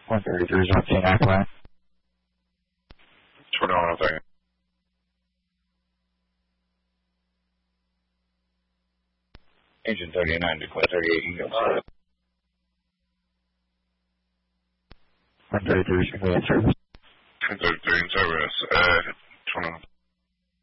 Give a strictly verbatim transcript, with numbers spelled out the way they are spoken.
one thirty-three is on T nine plan. Turn on, I think. Engine thirty-nine, declare thirty-eight, Eagle. one thirty-three is going to be in service. one thirty-three in service. Uh, turn on.